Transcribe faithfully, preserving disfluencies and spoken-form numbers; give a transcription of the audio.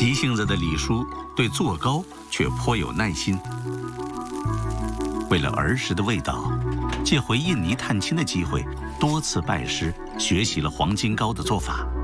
急性子的李叔对做糕却颇有耐心。为了儿时的味道，借回印尼探亲的机会，多次拜师学习了黄金糕的做法。